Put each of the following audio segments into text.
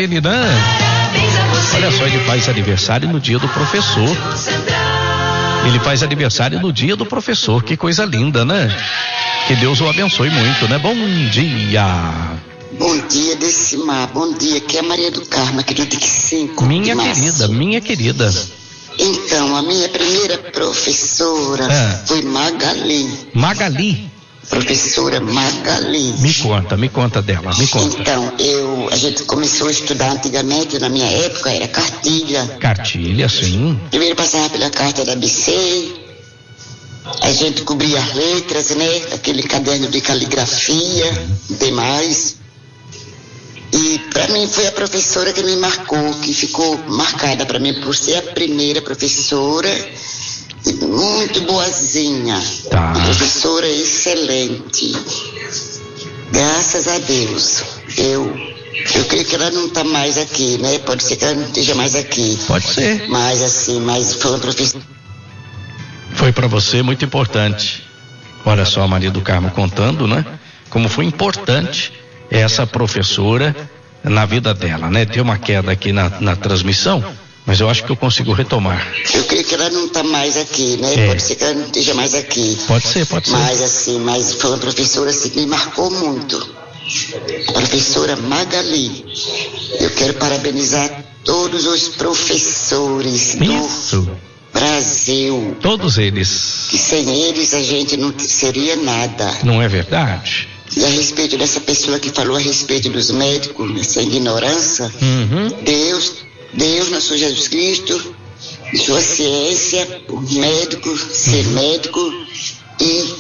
ele, né? Olha só, ele faz aniversário no dia do professor. Ele faz aniversário no dia do professor. Que coisa linda, né? Que Deus o abençoe muito, né? Bom dia. Bom dia, Decimar. Bom dia. Aqui é a Maria do Carmo, aqui do DIC 5. Minha querida. Então, a minha primeira professora foi Magali. Magali? Professora Magali. Me conta dela, me conta. Então, a gente começou a estudar antigamente, na minha época, era cartilha. Cartilha, sim. Primeiro passava pela carta da ABC, a gente cobria as letras, né? Aquele caderno de caligrafia, demais. E para mim foi a professora que me marcou, que ficou marcada para mim por ser a primeira professora, muito boazinha, tá. Uma professora excelente. Graças a Deus. Eu creio que ela não está mais aqui, né? Pode ser que ela não esteja mais aqui. Pode ser. Mas foi uma professora. Foi para você muito importante. Olha só a Maria do Carmo contando, né? Como foi importante essa professora na vida dela, né? Tem uma queda aqui na transmissão, mas eu acho que eu consigo retomar. Eu creio que ela não está mais aqui, né? Pode ser que ela não esteja mais aqui. Pode ser. Mas foi uma professora assim, que me marcou muito. A professora Magali. Eu quero parabenizar todos os professores do Brasil. Todos eles. Que sem eles a gente não seria nada. Não é verdade? E a respeito dessa pessoa que falou a respeito dos médicos, essa ignorância, Deus, nosso Jesus Cristo, sua ciência, o médico, ser médico e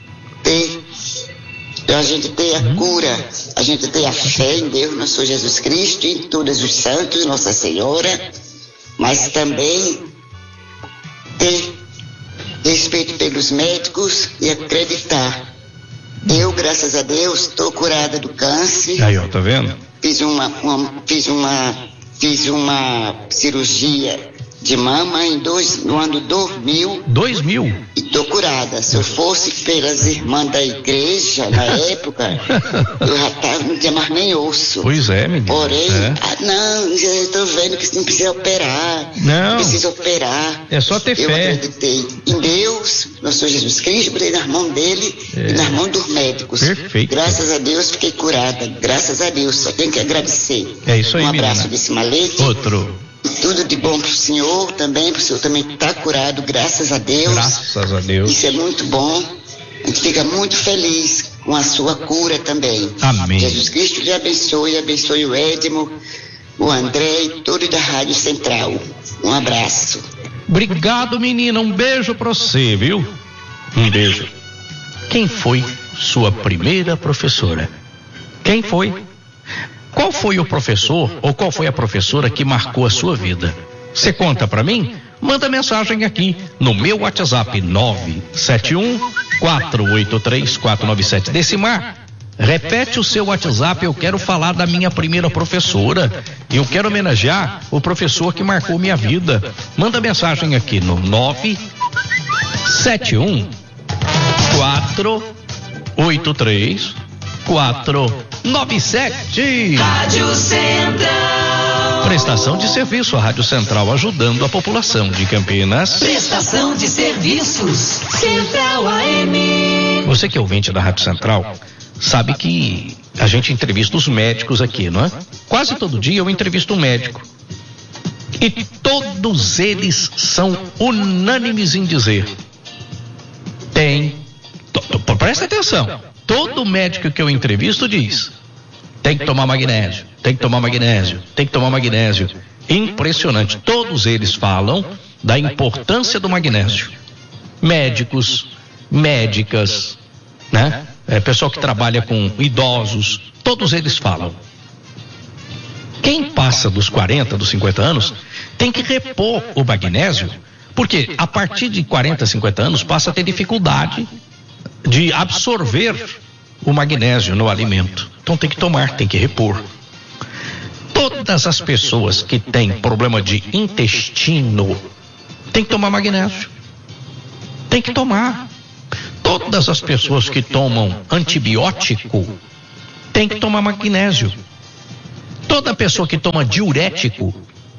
a gente ter a cura, a gente ter a fé em Deus, nosso Jesus Cristo, em todos os santos, Nossa Senhora, mas também ter respeito pelos médicos e acreditar. Eu, graças a Deus, estou curada do câncer. Aí, ó, tá vendo? Fiz uma cirurgia de mama no ano 2000. 2000? E estou curada. Se eu fosse pelas irmãs da igreja, na época, eu já não tinha mais nem osso. Pois é, menino. Porém, eu estou vendo que não precisa operar. Não precisa operar. É só ter fé. Eu acreditei em Deus, nosso Jesus Cristo, botei nas mãos dele e nas mãos dos médicos. Perfeito. Graças a Deus fiquei curada. Graças a Deus. Só tenho que agradecer. É isso aí, um abraço menina. desse malete. Outro. Tudo de bom pro senhor também, pro senhor também tá curado, graças a Deus. Graças a Deus. Isso é muito bom. A gente fica muito feliz com a sua cura também. Amém. Jesus Cristo lhe abençoe o Edmo, o André e todos da Rádio Central. Um abraço. Obrigado, menina. Um beijo pra você, viu? Um beijo. Quem foi sua primeira professora? Quem foi? Qual foi o professor ou qual foi a professora que marcou a sua vida? Você conta pra mim? Manda mensagem aqui no meu WhatsApp 971-483-497. Decimar, repete o seu WhatsApp, eu quero falar da minha primeira professora. Eu quero homenagear o professor que marcou minha vida. Manda mensagem aqui no 971-483-497. Rádio Central. Prestação de serviço, a Rádio Central ajudando a população de Campinas. Prestação de serviços, Central AM. Você que é ouvinte da Rádio Central, sabe que a gente entrevista os médicos aqui, não é? Quase todo dia eu entrevisto um médico. E todos eles são unânimes em dizer: presta atenção. Todo médico que eu entrevisto diz: tem que tomar magnésio, tem que tomar magnésio, tem que tomar magnésio. Impressionante. Todos eles falam da importância do magnésio. Médicos, médicas, né? Pessoal que trabalha com idosos, todos eles falam. Quem passa dos 40, dos 50 anos, tem que repor o magnésio, porque a partir de 40, 50 anos passa a ter dificuldade de absorver o magnésio no alimento. Então tem que tomar, tem que repor. Todas as pessoas que têm problema de intestino tem que tomar magnésio. Tem que tomar. Todas as pessoas que tomam antibiótico tem que tomar magnésio. Toda pessoa que toma diurético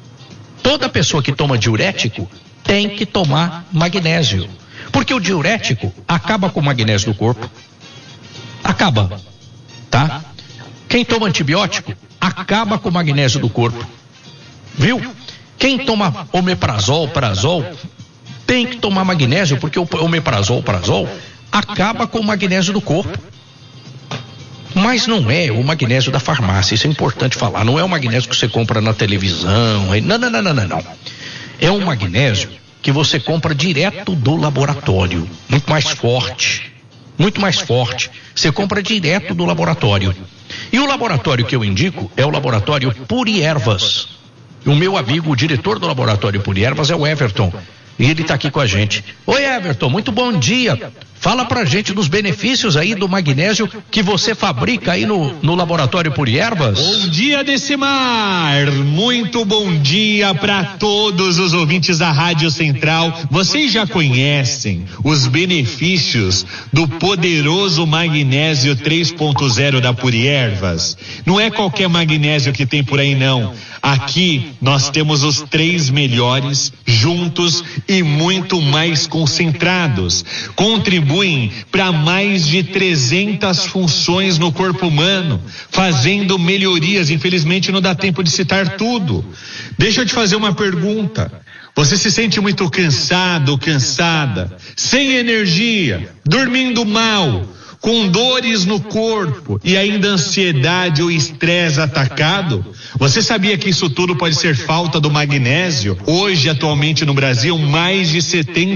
tem que tomar magnésio. Porque o diurético acaba com o magnésio do corpo. Acaba, tá? Quem toma antibiótico acaba com o magnésio do corpo. Viu? Quem toma omeprazol, prazol, tem que tomar magnésio, porque o omeprazol, prazol acaba com o magnésio do corpo. Mas não é o magnésio da farmácia, isso é importante falar. Não é o magnésio que você compra na televisão. Não. É um magnésio que você compra direto do laboratório. Muito mais forte. Você compra direto do laboratório. E o laboratório que eu indico é o laboratório Puriervas. O meu amigo, o diretor do laboratório Puriervas é o Everton. E ele está aqui com a gente. Oi, Everton, muito bom dia. Fala pra gente dos benefícios aí do magnésio que você fabrica aí no laboratório Puriervas. Bom dia, Decimar. Muito bom dia para todos os ouvintes da Rádio Central. Vocês já conhecem os benefícios do poderoso magnésio 3.0 da Puriervas? Não é qualquer magnésio que tem por aí, não. Aqui nós temos os 3 melhores juntos e muito mais concentrados. Contribuem para mais de 300 funções no corpo humano, fazendo melhorias. Infelizmente não dá tempo de citar tudo. Deixa eu te fazer uma pergunta. Você se sente muito cansado, cansada, sem energia, dormindo mal, com dores no corpo e ainda ansiedade ou estresse atacado? Você sabia que isso tudo pode ser falta do magnésio? Hoje, atualmente no Brasil, mais de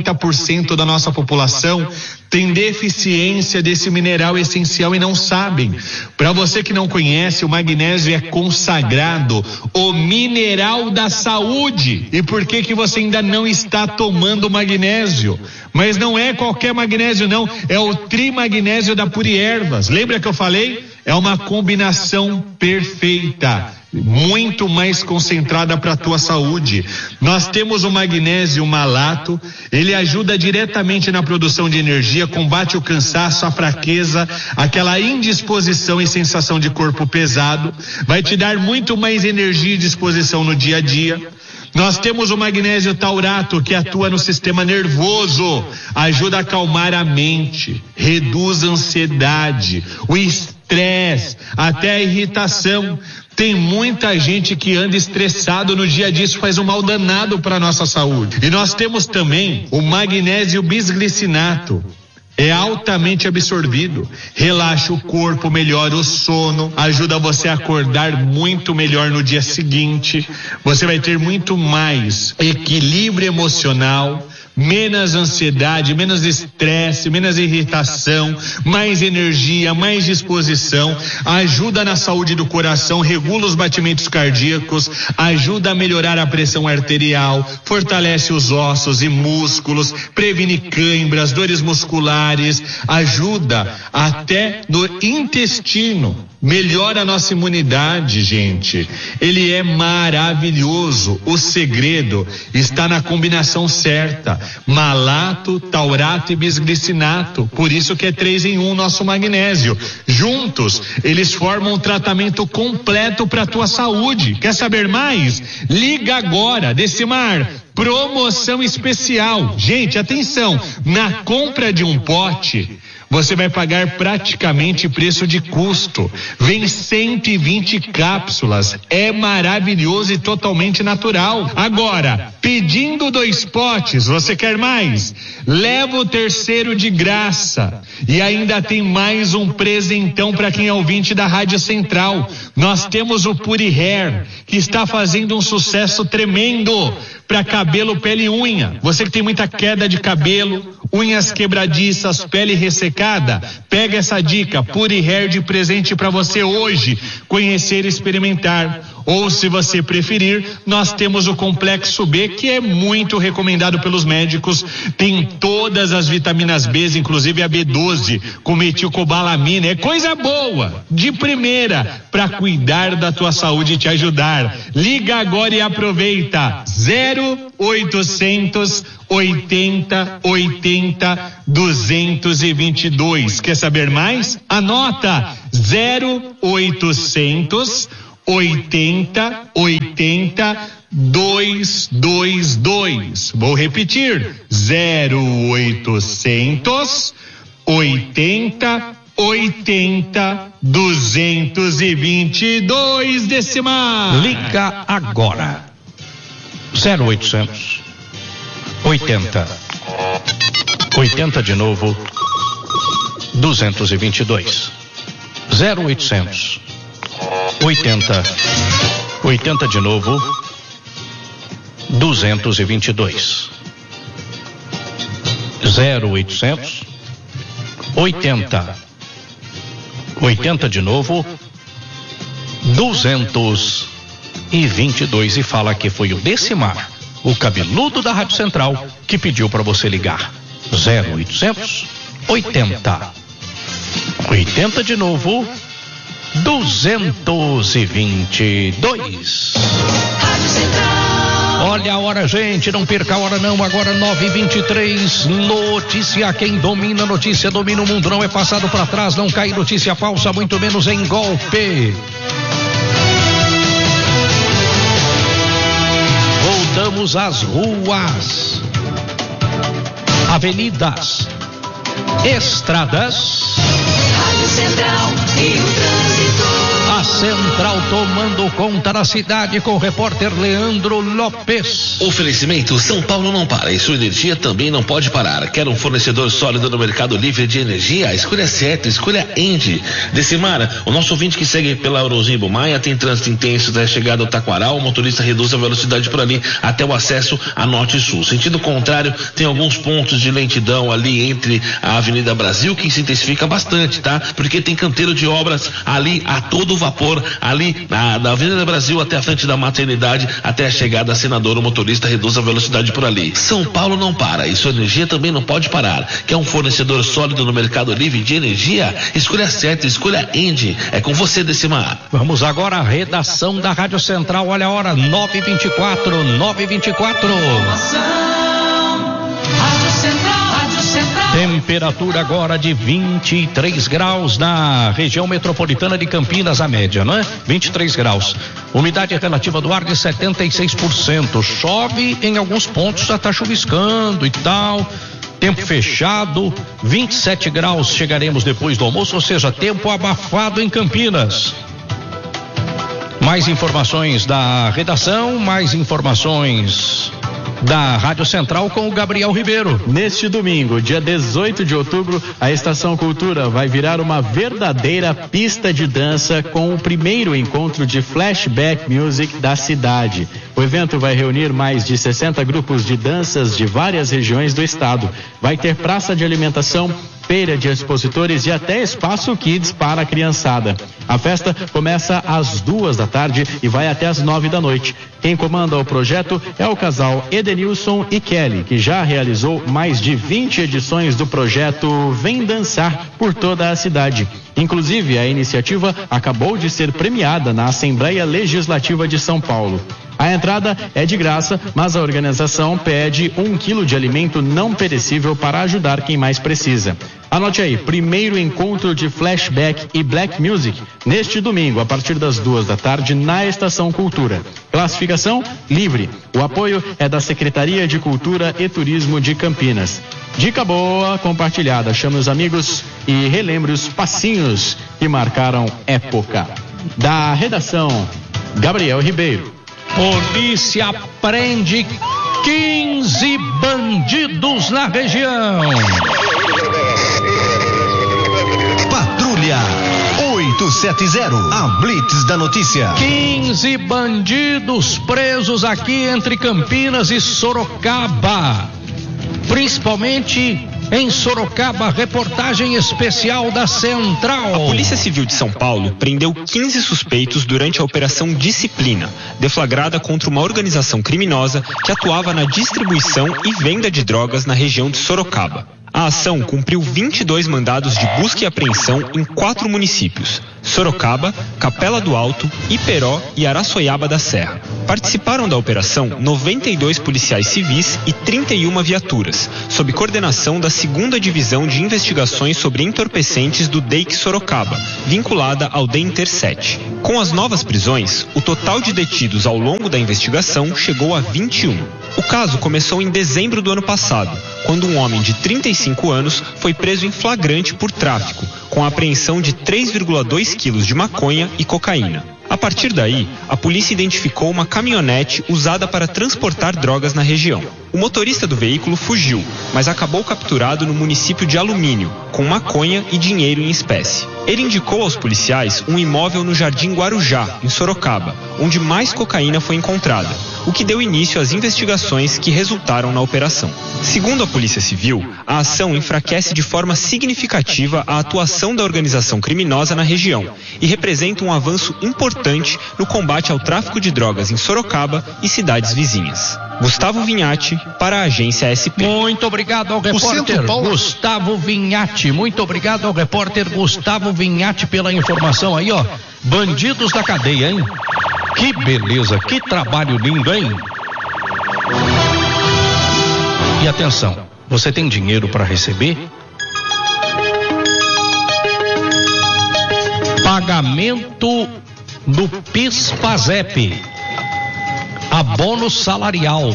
70% da nossa população tem deficiência desse mineral essencial e não sabem. Para você que não conhece, o magnésio é consagrado o mineral da saúde. E por que você ainda não está tomando magnésio? Mas não é qualquer magnésio, não. É o trimagnésio da Puriervas. Lembra que eu falei? É uma combinação perfeita, muito mais concentrada para a tua saúde. Nós temos o magnésio malato, ele ajuda diretamente na produção de energia, combate o cansaço, a fraqueza, aquela indisposição e sensação de corpo pesado, vai te dar muito mais energia e disposição no dia a dia. Nós temos o magnésio taurato, que atua no sistema nervoso, ajuda a acalmar a mente, reduz a ansiedade, o estresse, até a irritação. Tem muita gente que anda estressado no dia a dia, isso faz um mal danado para a nossa saúde. E nós temos também o magnésio bisglicinato. É altamente absorvido, relaxa o corpo, melhora o sono, ajuda você a acordar muito melhor no dia seguinte. Você vai ter muito mais equilíbrio emocional, menos ansiedade, menos estresse, menos irritação, mais energia, mais disposição, ajuda na saúde do coração, regula os batimentos cardíacos, ajuda a melhorar a pressão arterial, fortalece os ossos e músculos, previne câimbras, dores musculares, ajuda até no intestino. Melhora a nossa imunidade, gente. Ele é maravilhoso. O segredo está na combinação certa: malato, taurato e bisglicinato. Por isso que é 3 em 1 nosso magnésio. Juntos, eles formam um tratamento completo para a tua saúde. Quer saber mais? Liga agora, Decimar. Promoção especial. Gente, atenção, na compra de um pote, você vai pagar praticamente preço de custo. Vem 120 cápsulas. É maravilhoso e totalmente natural. Agora, pedindo 2 potes, você quer mais? Leva o 3º de graça. E ainda tem mais um presentão para quem é ouvinte da Rádio Central. Nós temos o Puri Hair, que está fazendo um sucesso tremendo para cabelo, pele e unha. Você que tem muita queda de cabelo, unhas quebradiças, pele ressecada, pega essa dica, Puri Hair de presente para você hoje, conhecer e experimentar. Ou, se você preferir, nós temos o Complexo B, que é muito recomendado pelos médicos. Tem todas as vitaminas B, inclusive a B12, com metilcobalamina. É coisa boa, de primeira, para cuidar da tua saúde e te ajudar. Liga agora e aproveita. 0800 80 80 222. Quer saber mais? Anota: 0800 80 80 222. Vou repetir: 0800 80 80 222, Decimar. Liga agora. 0800 80 80 de novo 222. 0800 80 80 de novo 222. 0800 80 80 de novo 222. E fala que foi o Decimar, o cabeludo da Rádio Central, que pediu para você ligar. 0800 80 80 de novo 222. Rádio Central. Olha a hora, gente, não perca a hora não. Agora 9h23. Notícia: quem domina a notícia domina o mundo. Não é passado para trás, não cai notícia falsa, muito menos em golpe. Voltamos às ruas, avenidas, estradas. Rádio Central e o trânsito. A Central tomando conta da cidade com o repórter Leandro Lopes. Oferecimento: São Paulo não para e sua energia também não pode parar. Quer um fornecedor sólido no mercado livre de energia? A escolha é certa, escolha Engie. Decimar, o nosso ouvinte que segue pela Orozimbo Maia tem trânsito intenso até a chegada ao Taquaral. O motorista reduz a velocidade por ali até o acesso a Norte e Sul. Sentido contrário, tem alguns pontos de lentidão ali entre a Avenida Brasil, que se intensifica bastante, tá? Porque tem canteiro de obras ali a todo vapor, ali da Avenida Brasil até a frente da maternidade, até a chegada a Senador. O motorista reduz a velocidade por ali. São Paulo não para e sua energia também não pode parar. Quer um fornecedor sólido no mercado livre de energia? Escolha certa, escolha Engie. É com você, Decimar. Vamos agora à redação da Rádio Central. Olha a hora, 9h24. Rádio Central. Temperatura agora de 23 graus na região metropolitana de Campinas, a média, não é? 23 graus. Umidade relativa do ar de 76%. Chove em alguns pontos, já está chuviscando e tal. Tempo fechado, 27 graus chegaremos depois do almoço, ou seja, tempo abafado em Campinas. Mais informações da redação, mais informações da Rádio Central com o Gabriel Ribeiro. Neste domingo, dia 18 de outubro, a Estação Cultura vai virar uma verdadeira pista de dança com o primeiro encontro de flashback music da cidade. O evento vai reunir mais de 60 grupos de danças de várias regiões do estado. Vai ter praça de alimentação, feira de expositores e até espaço kids para a criançada. A festa começa às 14h e vai até às 21h. Quem comanda o projeto é o casal Edenilson e Kelly, que já realizou mais de 20 edições do projeto Vem Dançar por toda a cidade. Inclusive, a iniciativa acabou de ser premiada na Assembleia Legislativa de São Paulo. A entrada é de graça, mas a organização pede 1 quilo de alimento não perecível para ajudar quem mais precisa. Anote aí, primeiro encontro de flashback e black music, neste domingo, a partir das 14h, na Estação Cultura. Classificação livre. O apoio é da Secretaria de Cultura e Turismo de Campinas. Dica boa, compartilhada. Chame os amigos e relembre os passinhos que marcaram época. Da redação, Gabriel Ribeiro. Polícia prende 15 bandidos na região. Patrulha 870, a Blitz da notícia. 15 bandidos presos aqui entre Campinas e Sorocaba. Principalmente em Sorocaba, reportagem especial da Central. A Polícia Civil de São Paulo prendeu 15 suspeitos durante a Operação Disciplina, deflagrada contra uma organização criminosa que atuava na distribuição e venda de drogas na região de Sorocaba. A ação cumpriu 22 mandados de busca e apreensão em 4 municípios: Sorocaba, Capela do Alto, Iperó e Araçoiaba da Serra. Participaram da operação 92 policiais civis e 31 viaturas, sob coordenação da 2ª Divisão de Investigações sobre Entorpecentes do DEIC Sorocaba, vinculada ao DEINTER-7. Com as novas prisões, o total de detidos ao longo da investigação chegou a 21. O caso começou em dezembro do ano passado, quando um homem de 35 anos foi preso em flagrante por tráfico, com a apreensão de 3,2 quilos de maconha e cocaína. A partir daí, a polícia identificou uma caminhonete usada para transportar drogas na região. O motorista do veículo fugiu, mas acabou capturado no município de Alumínio, com maconha e dinheiro em espécie. Ele indicou aos policiais um imóvel no Jardim Guarujá, em Sorocaba, onde mais cocaína foi encontrada, o que deu início às investigações que resultaram na operação. Segundo a Polícia Civil, a ação enfraquece de forma significativa a atuação da organização criminosa na região e representa um avanço importante no combate ao tráfico de drogas em Sorocaba e cidades vizinhas. Gustavo Vinhati, para a Agência SP. Muito obrigado ao repórter Gustavo Vinhati. Muito obrigado ao repórter Gustavo Vinhati pela informação aí, ó. Bandidos da cadeia, hein? Que beleza, que trabalho lindo, hein? E atenção, você tem dinheiro para receber? Pagamento do PIS/PASEP. Abono salarial.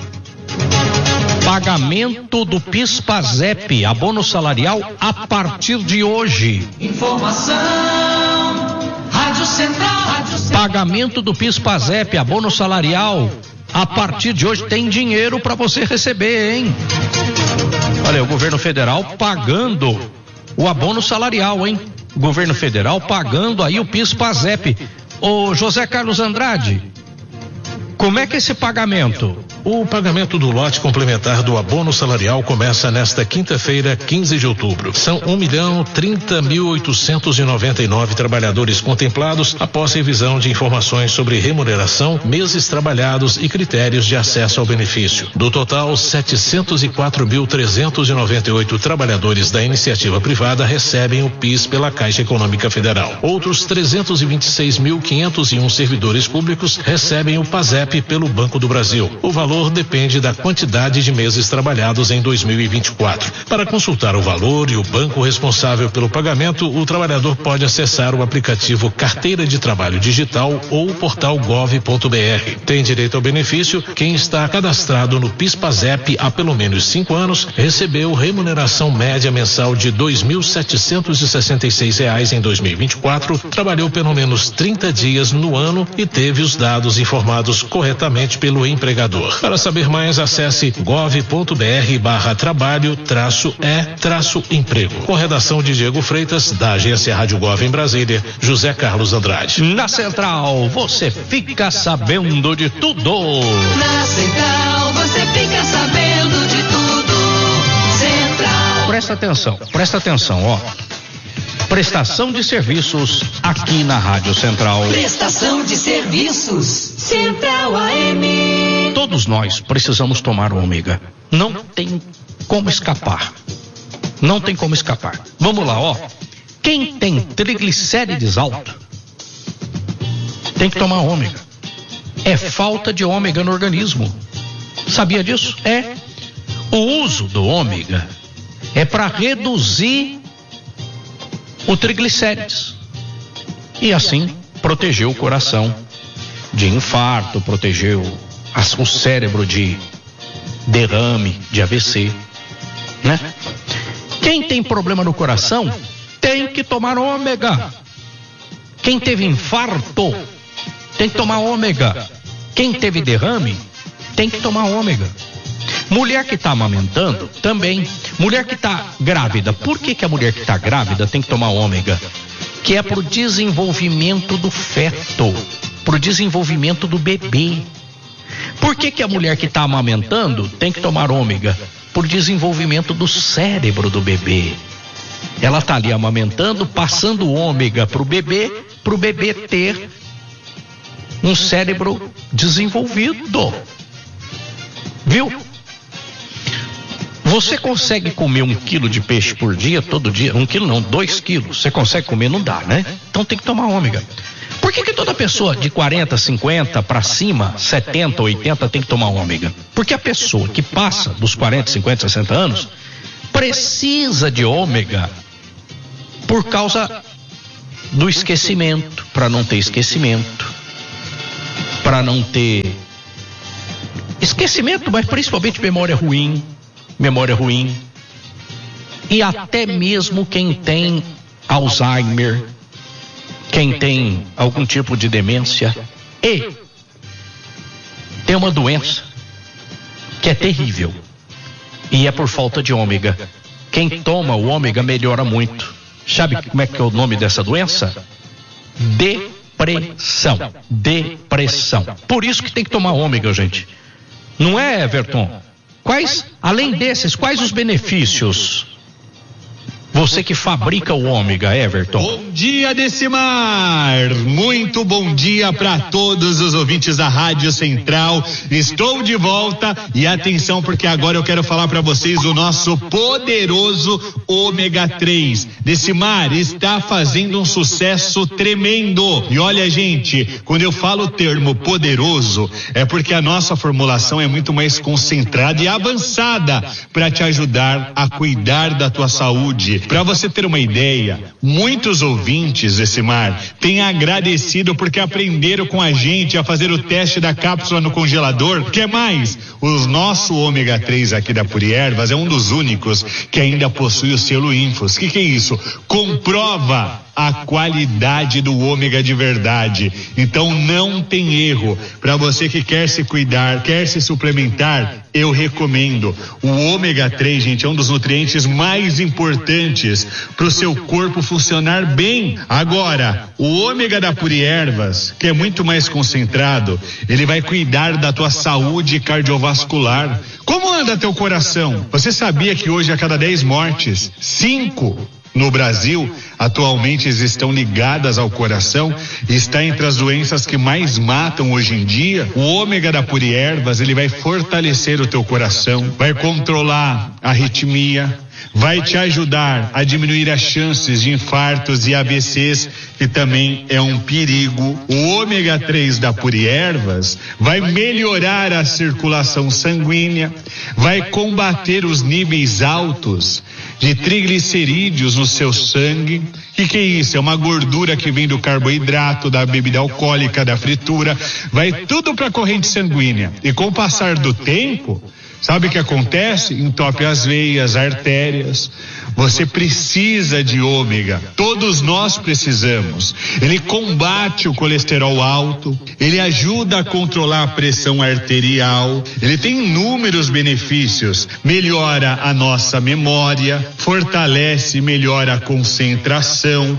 Pagamento do PIS/PASEP, abono salarial a partir de hoje. Informação, Rádio Central. Pagamento do PIS/PASEP, abono salarial a partir de hoje. Tem dinheiro para você receber, hein? Olha, o governo federal pagando o abono salarial, hein? O governo federal pagando aí o PIS/PASEP. Ô José Carlos Andrade, como é que é esse pagamento? O pagamento do lote complementar do abono salarial começa nesta quinta-feira, 15 de outubro. São 1.030.899 trabalhadores contemplados após revisão de informações sobre remuneração, meses trabalhados e critérios de acesso ao benefício. Do total, 704.398 trabalhadores da iniciativa privada recebem o PIS pela Caixa Econômica Federal. Outros 326.501 servidores públicos recebem o PASEP pelo Banco do Brasil. O valor depende da quantidade de meses trabalhados em 2024. Para consultar o valor e o banco responsável pelo pagamento, o trabalhador pode acessar o aplicativo Carteira de Trabalho Digital ou o portal gov.br. Tem direito ao benefício quem está cadastrado no PIS/PASEP há pelo menos 5 anos, recebeu remuneração média mensal de R$ 2.766 em 2024, trabalhou pelo menos 30 dias no ano e teve os dados informados corretamente pelo empregador. Para saber mais, acesse gov.br/trabalho-e-emprego. Com redação de Diego Freitas, da Agência Rádio Gov em Brasília, José Carlos Andrade. Na Central, você fica sabendo de tudo. Na Central, você fica sabendo de tudo. Central. Presta atenção, ó. Prestação de serviços aqui na Rádio Central. Prestação de serviços Central AM. Todos nós precisamos tomar ômega. Não tem como escapar. Não tem como escapar. Vamos lá, ó. Quem tem triglicérides alto tem que tomar ômega. É falta de ômega no organismo. Sabia disso? É. O uso do ômega é para reduzir o triglicérides e assim proteger o coração de infarto, proteger o cérebro de derrame, de AVC, né? Quem tem problema no coração tem que tomar ômega. Quem teve infarto tem que tomar ômega. Quem teve derrame tem que tomar ômega. Mulher que está amamentando também. Mulher que está grávida. Por que a mulher que está grávida tem que tomar ômega? Que é para o desenvolvimento do feto, para o desenvolvimento do bebê. Por que a mulher que está amamentando tem que tomar ômega? Por desenvolvimento do cérebro do bebê. Ela está ali amamentando, passando ômega para o bebê ter um cérebro desenvolvido. Viu? Você consegue comer 1 quilo de peixe por dia, todo dia? 1 quilo não, 2 quilos. Você consegue comer? Não dá, né? Então tem que tomar ômega. Por que toda pessoa de 40, 50 para cima, 70, 80 tem que tomar ômega? Porque a pessoa que passa dos 40, 50, 60 anos precisa de ômega por causa do esquecimento, para não ter esquecimento, para não ter esquecimento, mas principalmente memória ruim, e até mesmo quem tem Alzheimer, quem tem algum tipo de demência e tem uma doença que é terrível e é por falta de ômega. Quem toma o ômega melhora muito. Sabe como é que é o nome dessa doença? Depressão. Por isso que tem que tomar ômega, gente. Não é, Everton? Além desses, quais os benefícios? Você que fabrica o ômega, Everton. Bom dia, Decimar. Muito bom dia para todos os ouvintes da Rádio Central. Estou de volta e atenção, porque agora eu quero falar para vocês o nosso poderoso ômega 3. Decimar está fazendo um sucesso tremendo. E olha, gente, quando eu falo o termo poderoso, é porque a nossa formulação é muito mais concentrada e avançada para te ajudar a cuidar da tua saúde. Para você ter uma ideia, muitos ouvintes, Decimar, têm agradecido porque aprenderam com a gente a fazer o teste da cápsula no congelador. Que mais? O nosso ômega 3 aqui da Puri Ervas é um dos únicos que ainda possui o selo Infos. Que é isso? Comprova a qualidade do ômega de verdade. Então não tem erro. Para você que quer se cuidar, quer se suplementar, eu recomendo. O ômega 3, gente, é um dos nutrientes mais importantes para o seu corpo funcionar bem. Agora, o ômega da Puri Ervas, que é muito mais concentrado, ele vai cuidar da tua saúde cardiovascular. Como anda teu coração? Você sabia que hoje a cada 10 mortes, 5 no Brasil atualmente estão ligadas ao coração? Está entre as doenças que mais matam hoje em dia. O ômega da Puri Ervas, ele vai fortalecer o teu coração, vai controlar a arritmia, vai te ajudar a diminuir as chances de infartos e AVCs, que também é um perigo. O ômega 3 da Puri Ervas vai melhorar a circulação sanguínea, vai combater os níveis altos de triglicerídeos no seu sangue. Que é isso? É uma gordura que vem do carboidrato, da bebida alcoólica, da fritura, vai tudo para a corrente sanguínea. E com o passar do tempo, sabe o que acontece? Entope as veias, artérias. Você precisa de ômega. Todos nós precisamos. Ele combate o colesterol alto, ele ajuda a controlar a pressão arterial, ele tem inúmeros benefícios. Melhora a nossa memória, fortalece e melhora a concentração,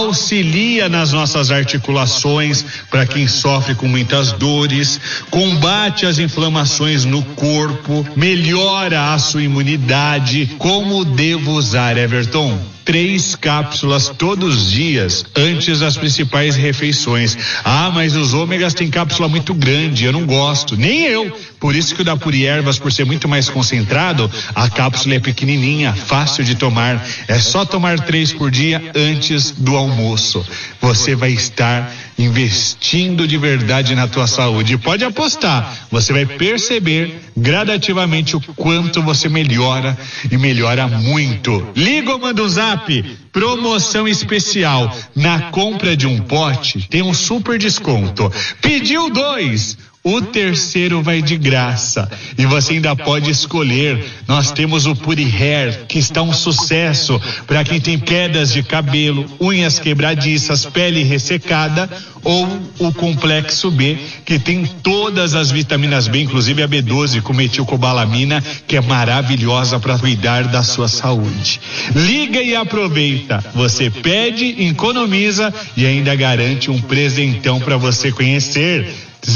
auxilia nas nossas articulações para quem sofre com muitas dores, combate as inflamações no corpo, melhora a sua imunidade. Como devo usar, Everton? 3 cápsulas todos os dias antes das principais refeições. Ah, mas os ômegas têm cápsula muito grande, eu não gosto, nem eu. Por isso que o da Puri Ervas, por ser muito mais concentrado, a cápsula é pequenininha, fácil de tomar. É só tomar 3 por dia antes do almoço. Você vai estar investindo de verdade na tua saúde. Pode apostar, você vai perceber gradativamente o quanto você melhora, e melhora muito. Liga ou manda um zap. Promoção especial. Na compra de um pote tem um super desconto. Pediu 2, o terceiro vai de graça. E você ainda pode escolher. Nós temos o Puri Hair, que está um sucesso para quem tem quedas de cabelo, unhas quebradiças, pele ressecada, ou o Complexo B, que tem todas as vitaminas B, inclusive a B12 com metilcobalamina, que é maravilhosa para cuidar da sua saúde. Liga e aproveita. Você pede, economiza e ainda garante um presentão para você conhecer.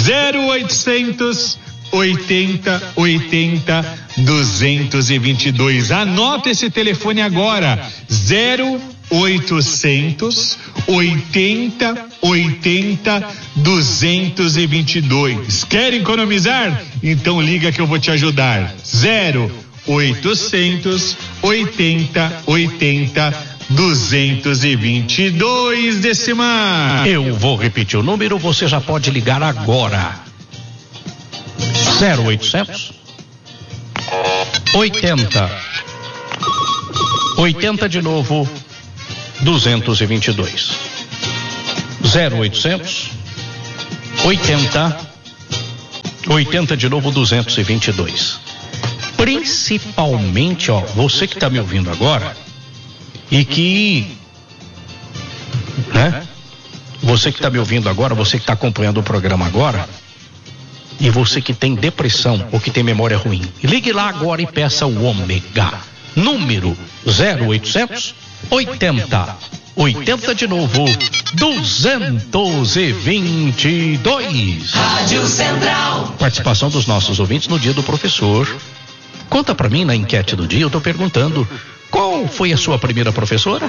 0800 80 80 222. Anota esse telefone agora. 0800 80 80 222. Quer economizar? Então liga que eu vou te ajudar. 0800 80 80 222, Decimar. Eu vou repetir o número, você já pode ligar agora. 0800 80 de novo 222. 0800 80 de novo 222. Principalmente, você que está me ouvindo agora e que, né? Você que está me ouvindo agora, você que está acompanhando o programa agora, e você que tem depressão ou que tem memória ruim, ligue lá agora e peça o ômega. Número 0800 80 de novo 222. Rádio Central. Participação dos nossos ouvintes no dia do professor. Conta pra mim na enquete do dia, eu tô perguntando: qual foi a sua primeira professora?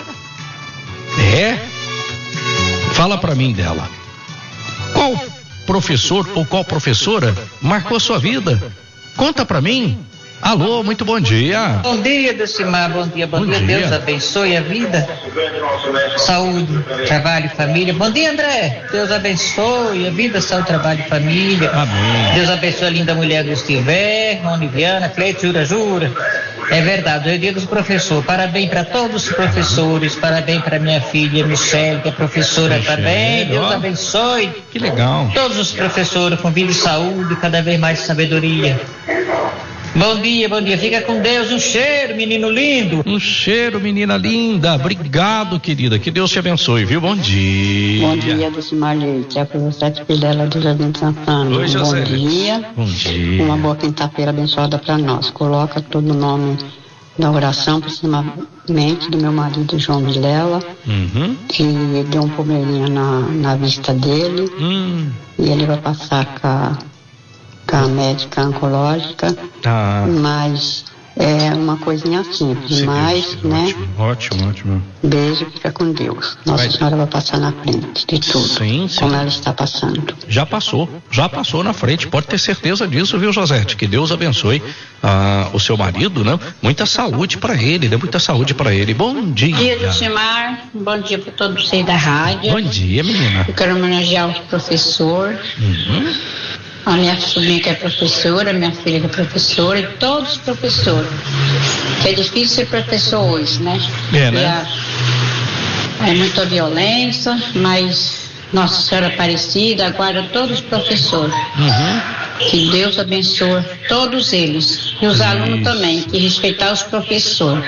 Fala pra mim dela. Qual professor ou qual professora marcou a sua vida? Conta pra mim. Alô, muito bom dia. Bom dia, Decimar, bom dia. Deus abençoe a vida, saúde, trabalho e família. Bom dia, André. Deus abençoe a vida, saúde, trabalho e família. Amém. Deus abençoe a linda mulher do Estiver, Moniviana, Cleide, jura. É verdade, é o dia dos professores. Parabéns para todos os professores, parabéns para minha filha Michele, que é professora também. Deus abençoe. Que legal. Todos os professores com vida e saúde, cada vez mais sabedoria. Bom dia. Fica com Deus. Um cheiro, menino lindo. Um cheiro, menina linda. Obrigado, querida. Que Deus te abençoe, viu? Bom dia. Bom dia, Decimar Leite. É a professora Pilela do Jardim Santana. Oi, José. Bom dia. Bom dia. Uma boa quinta-feira abençoada para nós. Coloca todo o nome da oração, principalmente do meu marido João Vilela, que deu um probleminha na vista dele. E ele vai passar com a médica oncológica, mas é uma coisinha simples, mas, né? Ótimo. Beijo, fica com Deus. Nossa Senhora vai passar na frente de tudo, sim. Como ela está passando. Já passou na frente, pode ter certeza disso, viu, Josete? Que Deus abençoe o seu marido, né? Muita saúde para ele, né? Muita saúde para ele. Bom dia. Bom dia, Decimar. Bom dia para todos vocês da rádio. Bom dia, menina. Eu quero homenagear o professor. A minha sobrinha que é professora, minha filha que é professora e todos os professores. Que é difícil ser professor hoje, né? Né? É muita violência, mas Nossa Senhora Aparecida aguarda todos os professores. Que Deus abençoe todos eles. E os alunos também, que respeitar os professores.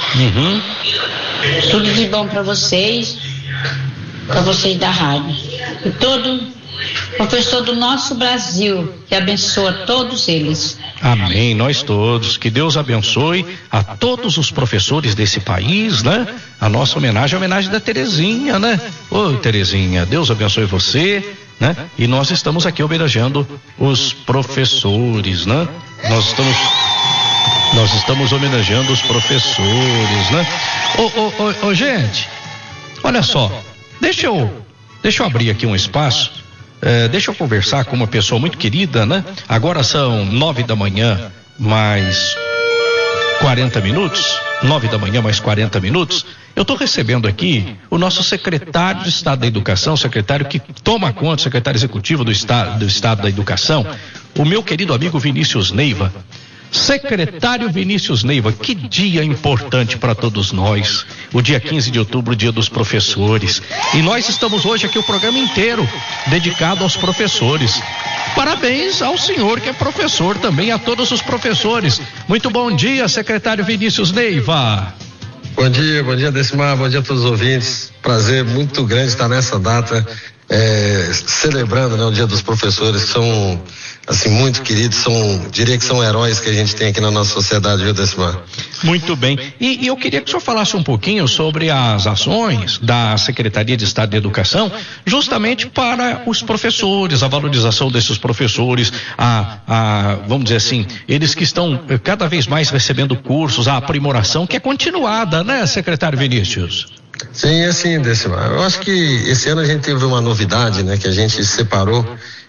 Tudo de bom para vocês da rádio. E todo professor do nosso Brasil, que abençoa todos eles. Amém, nós todos. Que Deus abençoe a todos os professores desse país, né? A nossa homenagem é a homenagem da Terezinha, né? Ô, Terezinha, Deus abençoe você, né? E nós estamos aqui homenageando os professores, né? Nós estamos homenageando os professores, né? Gente, olha só, deixa eu abrir aqui um espaço. Deixa eu conversar com uma pessoa muito querida, né? Agora são 9 da manhã mais 40 minutos. 9 da manhã mais 40 minutos. Eu estou recebendo aqui o nosso secretário de Estado da Educação, secretário que toma conta, secretário executivo do Estado da Educação, o meu querido amigo Vinícius Neiva. Secretário Vinícius Neiva, que dia importante para todos nós, o dia 15 de outubro, o dia dos professores, e nós estamos hoje aqui o programa inteiro dedicado aos professores. Parabéns ao senhor que é professor também, a todos os professores. Muito bom dia, secretário Vinícius Neiva. Bom dia Decimar, bom dia a todos os ouvintes, prazer muito grande estar nessa data, celebrando, né, o dia dos professores, que são assim, muito queridos, diria que são heróis que a gente tem aqui na nossa sociedade, viu, Decimar? Muito bem. E eu queria que o senhor falasse um pouquinho sobre as ações da Secretaria de Estado de Educação, justamente para os professores, a valorização desses professores, vamos dizer assim, eles que estão cada vez mais recebendo cursos, a aprimoração que é continuada, né, secretário Vinícius? Sim, assim, Decimar. Eu acho que esse ano a gente teve uma novidade, né, que a gente separou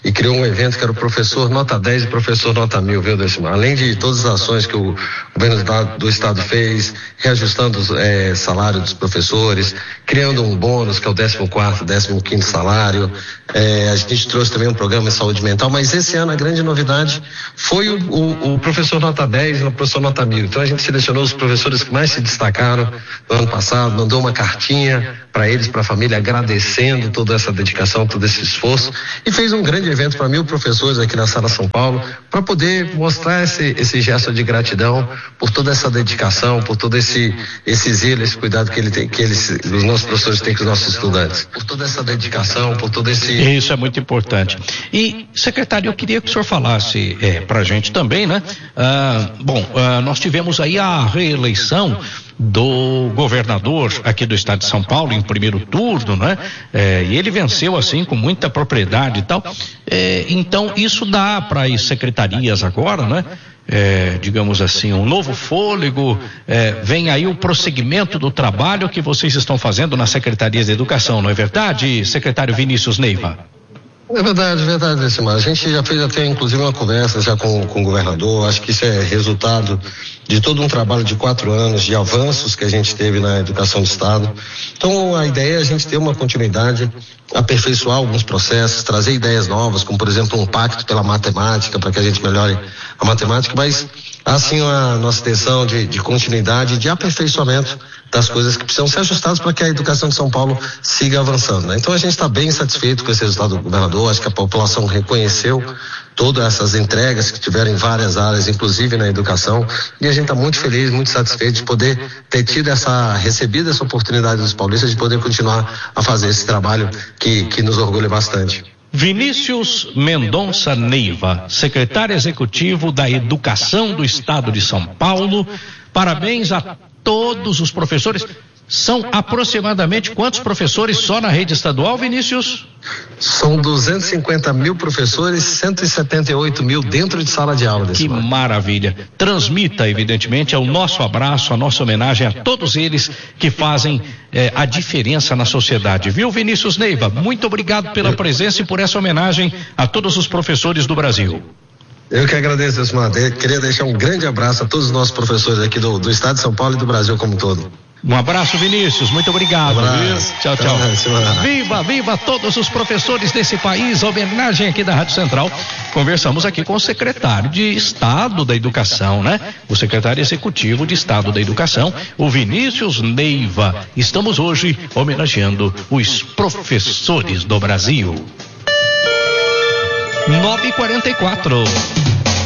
e criou um evento que era o Professor Nota 10 e Professor Nota 1000, viu, Decimar? Além de todas as ações que o governo do estado fez, reajustando o salário dos professores, criando um bônus que é o 14º, 15º salário, a gente trouxe também um programa de saúde mental, mas esse ano a grande novidade foi o Professor Nota 10 e o Professor Nota 1000. Então a gente selecionou os professores que mais se destacaram no ano passado, mandou uma cartinha para eles, para a família, agradecendo toda essa dedicação, todo esse esforço, e fez um grande evento para 1000 professores aqui na Sala São Paulo, para poder mostrar esse gesto de gratidão por toda essa dedicação, por todo esse zelo, esse cuidado que os nossos professores têm com os nossos estudantes. Por toda essa dedicação, por todo esse... Isso é muito importante. E, secretário, eu queria que o senhor falasse para a gente também, né? Nós tivemos aí a reeleição do governador aqui do estado de São Paulo em primeiro turno, né? E ele venceu assim com muita propriedade e tal. Então isso dá para as secretarias agora, né? Digamos assim, um novo fôlego, vem aí o prosseguimento do trabalho que vocês estão fazendo na Secretaria de Educação, não é verdade, secretário Vinícius Neiva? É verdade, Decimar. A gente já fez até inclusive uma conversa já com o governador. Acho que isso é resultado de todo um trabalho de 4 anos, de avanços que a gente teve na educação do estado. Então a ideia é a gente ter uma continuidade, aperfeiçoar alguns processos, trazer ideias novas, como por exemplo um pacto pela matemática, para que a gente melhore a matemática, mas assim a nossa intenção de continuidade, de aperfeiçoamento das coisas que precisam ser ajustadas para que a educação de São Paulo siga avançando, né? Então a gente está bem satisfeito com esse resultado do governador. Acho que a população reconheceu todas essas entregas que tiveram em várias áreas, inclusive na educação, e a gente está muito feliz, muito satisfeito de poder ter recebido essa oportunidade dos paulistas de poder continuar a fazer esse trabalho que nos orgulha bastante. Vinícius Mendonça Neiva, secretário executivo da Educação do Estado de São Paulo. Parabéns a todos os professores. São aproximadamente quantos professores só na rede estadual, Vinícius? São 250.000 professores, 178.000 dentro de sala de aula. Que maravilha. Transmita, evidentemente, o nosso abraço, a nossa homenagem a todos eles que fazem a diferença na sociedade. Viu, Vinícius Neiva? Muito obrigado pela presença e por essa homenagem a todos os professores do Brasil. Eu que agradeço, Osmar. Queria deixar um grande abraço a todos os nossos professores aqui do estado de São Paulo e do Brasil como um todo. Um abraço, Vinícius, muito obrigado. Tchau. Viva todos os professores desse país. Homenagem aqui da Rádio Central. Conversamos aqui com o secretário de Estado da Educação, né? O secretário executivo de Estado da Educação, o Vinícius Neiva. Estamos hoje homenageando os professores do Brasil. 9h44.